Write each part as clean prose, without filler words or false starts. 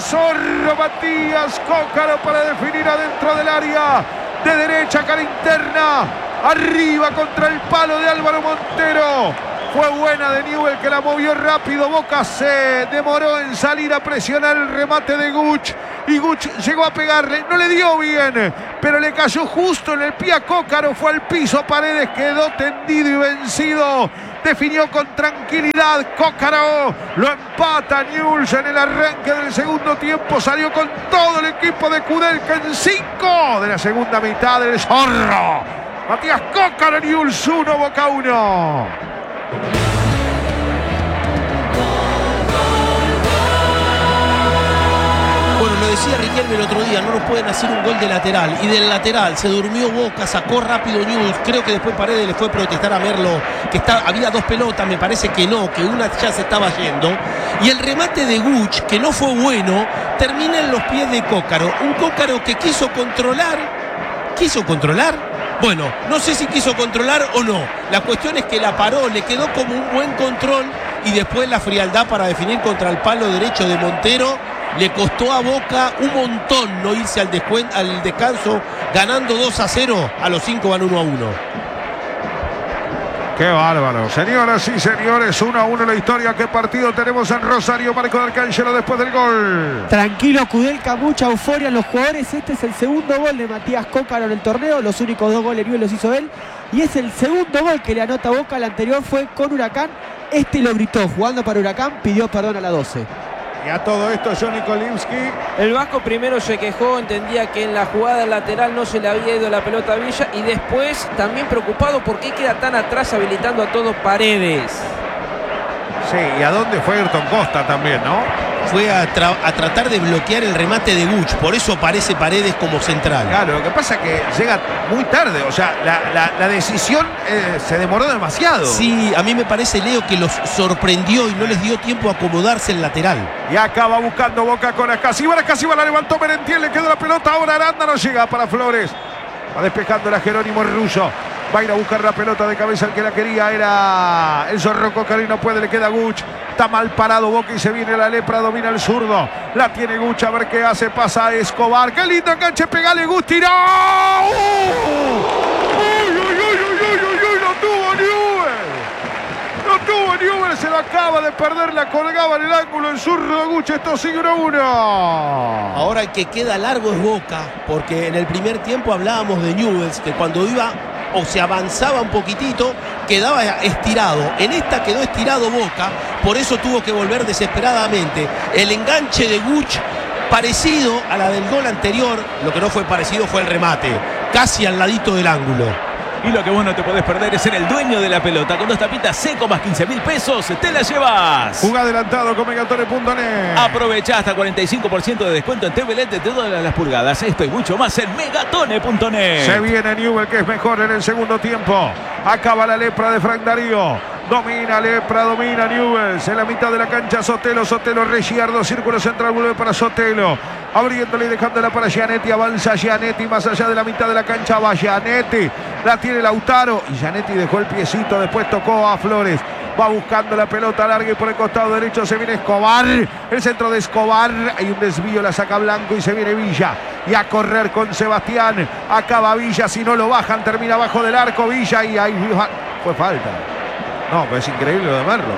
Zorro Matías Cócaro para definir adentro del área. De derecha, cara interna. Arriba contra el palo de Álvaro Montero. Fue buena de Newell que la movió rápido. Boca se demoró en salir a presionar el remate de Guch. Y Guch llegó a pegarle. No le dio bien, pero le cayó justo en el pie a Cócaro. Fue al piso. Paredes quedó tendido y vencido. Definió con tranquilidad Cócaro. Lo empata Newell's en el arranque del segundo tiempo. Salió con todo el equipo de Kudelka en 5 de la segunda mitad del Zorro. Matías Cócaro, Newell's 1, Boca 1. Bueno, lo decía Riquelme el otro día, no nos pueden hacer un gol de lateral. Y del lateral se durmió Boca, sacó rápido Newell's. Creo que después Paredes le fue a protestar a Merlo, que había dos pelotas, me parece que no, que una ya se estaba yendo. Y el remate de Guch, que no fue bueno, termina en los pies de Cócaro. Un Cócaro que quiso controlar. Bueno, no sé si quiso controlar o no. La cuestión es que la paró, le quedó como un buen control y después la frialdad para definir contra el palo derecho de Montero. Le costó a Boca un montón no irse al descanso ganando 2-0. A los 5 van 1-1. Qué bárbaro. Señoras y señores, 1-1 la historia. ¿Qué partido tenemos en Rosario? Marco D'Arcangelo después del gol. Tranquilo Kudelka, mucha euforia en los jugadores. Este es el segundo gol de Matías Cócaro en el torneo. Los únicos 2 goles Newell los hizo él. Y es el segundo gol que le anota Boca. El anterior fue con Huracán. Este lo gritó jugando para Huracán. Pidió perdón a la 12. Y a todo esto, Johnny Kolimski. El vasco primero se quejó, entendía que en la jugada lateral no se le había ido la pelota a Villa. Y después también preocupado por qué queda tan atrás habilitando a todos Paredes. Sí, y a dónde fue Ayrton Costa también, ¿no? Fue a tratar de bloquear el remate de Guch. Por eso aparece Paredes como central. Claro, lo que pasa es que llega muy tarde. O sea, la decisión se demoró demasiado. Sí, a mí me parece, Leo, que los sorprendió y no les dio tiempo a acomodarse el lateral. Y acaba buscando Boca con Ascasiba. Ascasiba la levantó Merentiel, le quedó la pelota. Ahora Aranda no llega para Flores. Va despejando la Jerónimo Russo. Va a ir a buscar la pelota de cabeza. El que la quería era el Zorro Cócaro y no puede, le queda Guch. Está mal parado Boca y se viene la lepra, domina el zurdo. La tiene Guch, a ver qué hace, pasa a Escobar. ¡Qué lindo enganche! Pegale Guch, tiró. Lo tuvo Newell, se lo acaba de perder, la colgaba en el ángulo el zurdo Guch. Esto sigue 1-1. Ahora el que queda largo es Boca, porque en el primer tiempo hablábamos de Newell's, que cuando iba o se avanzaba un poquitito, quedaba estirado. En esta quedó estirado Boca, por eso tuvo que volver desesperadamente. El enganche de Guch, parecido a la del gol anterior, lo que no fue parecido fue el remate, casi al ladito del ángulo. Y lo que vos no te podés perder es ser el dueño de la pelota. Con 2 tapitas seco más 15.000 pesos, te la llevas. Jugá adelantado con Megatone.net. Aprovecha hasta 45% de descuento en TV LED de todas las pulgadas. Esto y mucho más en Megatone.net. Se viene Newell, que es mejor en el segundo tiempo. Acaba la lepra de Frank Darío. Domina Lepra, domina Newell's. En la mitad de la cancha Sotelo, Regiardo, círculo central, vuelve para Sotelo. Abriéndole y dejándola para Gianetti. Avanza Gianetti más allá de la mitad de la cancha. Va Gianetti. La tiene Lautaro. Y Gianetti dejó el piecito. Después tocó a Flores. Va buscando la pelota larga y por el costado derecho se viene Escobar. El centro de Escobar. Hay un desvío, la saca Blanco y se viene Villa. Y a correr con Sebastián. Acaba Villa. Si no lo bajan, termina abajo del arco Villa. Y ahí fue falta. No, pero es increíble lo de Merlo.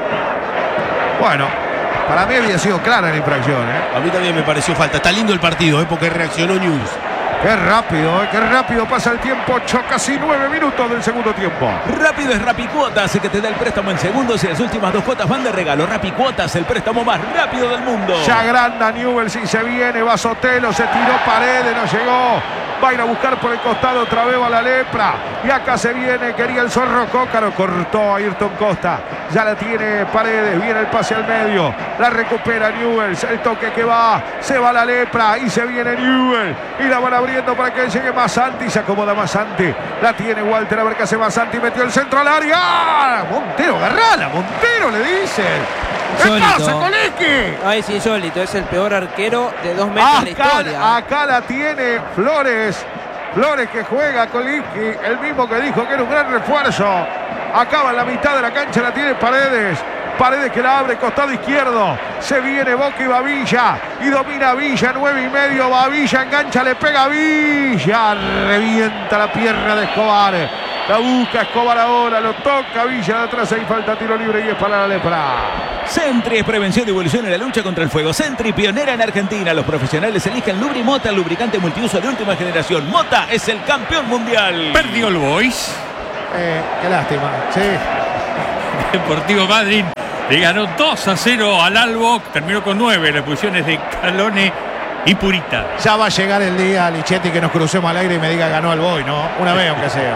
Bueno, para mí había sido clara la infracción, ¿eh? A mí también me pareció falta. Está lindo el partido, porque reaccionó Newell's. Qué rápido pasa el tiempo. Casi 9 minutos del segundo tiempo. Rápido es Rapicuotas, que te da el préstamo en segundos y las últimas 2 cuotas van de regalo. Rapicuotas, el préstamo más rápido del mundo. Ya agranda Newell's y se viene. Va Sotelo, se tiró Paredes, no llegó. Va a ir a buscar por el costado, otra vez va la lepra. Y acá se viene, quería el Zorro Cócaro. Cortó a Ayrton Costa. Ya la tiene Paredes, viene el pase al medio. La recupera Newell's, el toque que va. Se va la lepra y se viene Newell. Y la van abriendo para que llegue Massanti. Se acomoda Massanti. La tiene Walter, a ver qué hace Massanti. Metió el centro al área. Montero, agarrala. Montero le dicen. ¿Qué pasa, Kolimski? No, es insólito, es el peor arquero de 2 metros de la historia. Acá la tiene Flores. Flores que juega Kolimski, el mismo que dijo que era un gran refuerzo. Acaba en la mitad de la cancha, la tiene Paredes. Paredes que la abre, costado izquierdo. Se viene Boca y va Villa. Y domina Villa, 9,5. Va Villa, engancha, le pega a Villa. Revienta la pierna de Escobar. La busca Escobar ahora, lo toca Villa de atrás. Ahí falta tiro libre y es para la Lepra. Sentry es prevención y evolución en la lucha contra el fuego. Sentry, pionera en Argentina. Los profesionales eligen Lubrimota, el lubricante multiuso de última generación. Mota es el campeón mundial. Perdió el Boys. Qué lástima, sí. Deportivo Madrid le ganó 2-0 al Albo. Terminó con 9 las posiciones de Calone y Purita. Ya va a llegar el día, Lichetti, que nos crucemos al aire y me diga ganó el Boy, ¿no? Una vez aunque sea.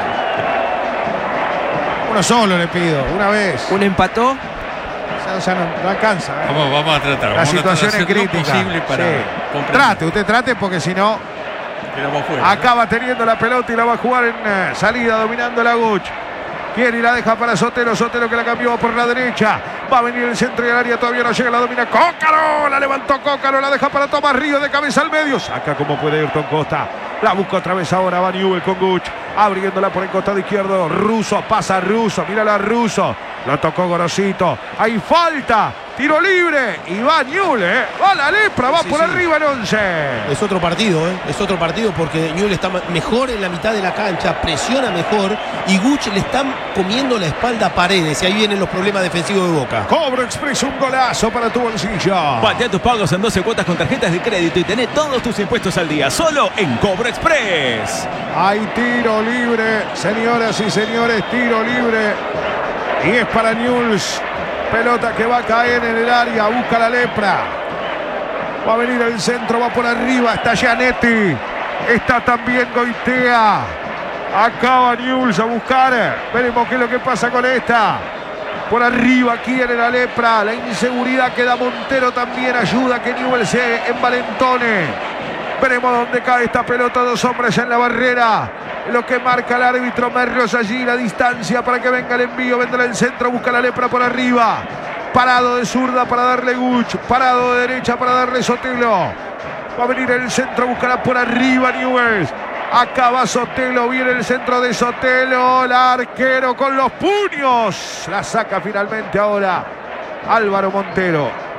Uno solo le pido, una vez. ¿Un empató? Ya no alcanza. Vamos a tratar. La Vamos situación a tratar es de hacer lo crítica. posible para Sí. Usted trate porque si no quedamos fuera. acaba teniendo la pelota y la va a jugar en salida, dominando la Guch. Quiere y la deja para Sotelo. Sotelo que la cambió por la derecha. Va a venir el centro y el área. Todavía no llega. La domina Cócaro. La levantó Cócaro. La deja para Tomás Ríos de cabeza al medio. Saca como puede Ayrton Costa. La busca otra vez ahora. Va Newell con Guch. Abriéndola por el costado izquierdo. Russo. Pasa Russo. Mírala Russo. Lo tocó Gorosito. Hay falta. Tiro libre. Y va Newell. Va la Lepra. Va por arriba en 11. Es otro partido, es otro partido porque Newell está mejor en la mitad de la cancha, presiona mejor y Guch le están comiendo la espalda a Paredes y ahí vienen los problemas defensivos de Boca. Cobro Express, un golazo para tu bolsillo. Patea tus pagos en 12 cuotas con tarjetas de crédito y tené todos tus impuestos al día, solo en Cobro Express. Hay tiro libre, señoras y señores, tiro libre. Y es para Newell's. Pelota que va a caer en el área, busca la Lepra. Va a venir el centro, va por arriba, está Gianetti. Está también Goitea. Acaba Newell's a buscar. Veremos qué es lo que pasa con esta. Por arriba quiere la Lepra. La inseguridad que da Montero también ayuda a que Newell's se envalentone. Veremos dónde cae esta pelota. Dos hombres en la barrera. Lo que marca el árbitro Merlos allí, la distancia para que venga el envío. Vendrá el centro, busca la Lepra por arriba. Parado de zurda para darle Guch. Parado de derecha para darle Sotelo. Va a venir el centro, buscará por arriba Newell's. Acaba Sotelo, viene el centro de Sotelo. El arquero con los puños. La saca finalmente ahora Álvaro Montero.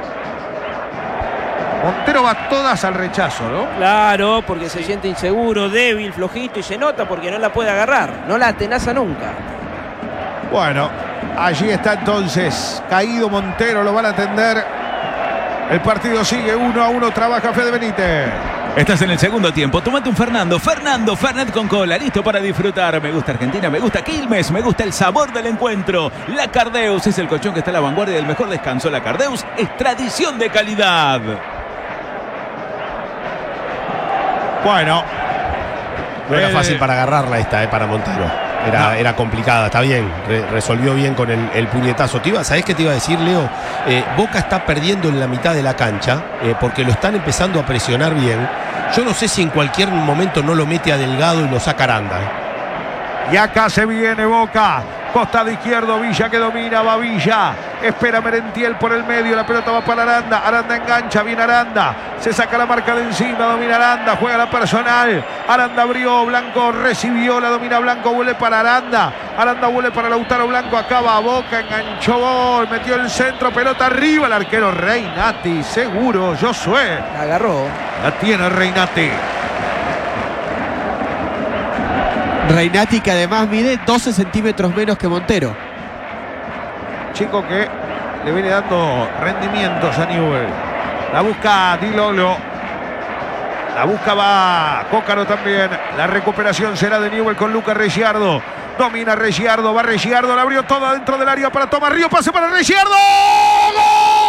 Montero va todas al rechazo, ¿no? Claro, porque se siente inseguro, débil, flojito y se nota porque no la puede agarrar. No la atenaza nunca. Bueno, allí está entonces. Caído Montero, lo van a atender. El partido sigue 1-1, trabaja Fede Benítez. Estás en el segundo tiempo, tomate un Fernando Fernet con cola, listo para disfrutar. Me gusta Argentina, me gusta Quilmes, me gusta el sabor del encuentro. La Cardeus es el colchón que está a la vanguardia del mejor descanso. La Cardeus es tradición de calidad. Bueno, no era fácil para agarrarla esta, para Montero. Era complicada, está bien. Resolvió bien con el puñetazo. ¿Sabés qué te iba a decir, Leo? Boca está perdiendo en la mitad de la cancha porque lo están empezando a presionar bien. Yo no sé si en cualquier momento no lo mete a Delgado y lo saca Aranda. Y acá se viene Boca. Costado izquierdo, Villa que domina, va Villa. Espera Merentiel por el medio, la pelota va para Aranda. Aranda engancha, viene Aranda. Se saca la marca de encima, domina Aranda, juega la personal. Aranda abrió, Blanco recibió, la domina Blanco, vuelve para Aranda. Aranda vuelve para Lautaro Blanco, acaba Boca, enganchó gol, metió el centro, pelota arriba, el arquero Reinati, seguro, Josué. La agarró. La tiene Reinati. Reinati, que además mide 12 centímetros menos que Montero. Chico que le viene dando rendimientos a Newell. La busca Di Lolo. La busca va Cócaro también. La recuperación será de Newell con Lucas Reggiardo. Domina Reggiardo, va Reggiardo, la abrió toda dentro del área para Tomás Ríos. Pase para Reggiardo. ¡Gol!